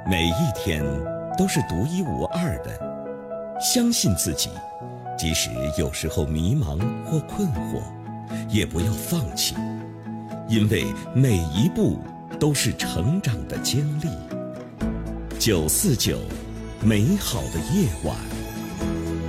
每一天都是独一无二的，相信自己，即使有时候迷茫或困惑，也不要放弃，因为每一步都是成长的经历。949，美好的夜晚。